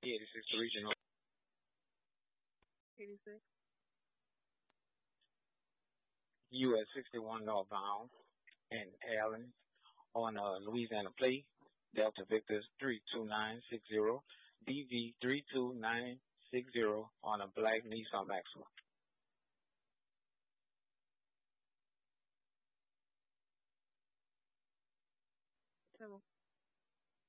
86 Regional. 86. US 61 northbound and Allen on Louisiana Plate, Delta Victor 32960, DV 32960 on a black Nissan Maxima. Hello.